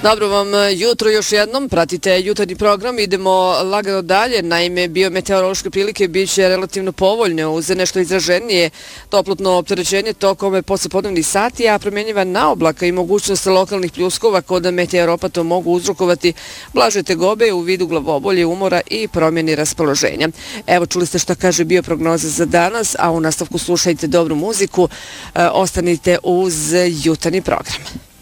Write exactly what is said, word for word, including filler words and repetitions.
Dobro vam jutro još jednom, pratite jutarnji program, idemo lagano dalje, naime biometeorološke prilike bit će relativno povoljne uz nešto izraženije toplotno opterećenje tokom poslepodnevnih sati, a promjenjiva naoblaka i mogućnost lokalnih pljuskova kod meteoropata mogu uzrokovati blaže tegobe u vidu glavobolje, umora i promjeni raspoloženja. Evo, čuli ste šta kaže bioprognoza za danas, a u nastavku slušajte dobru muziku, ostanite uz jutarnji program.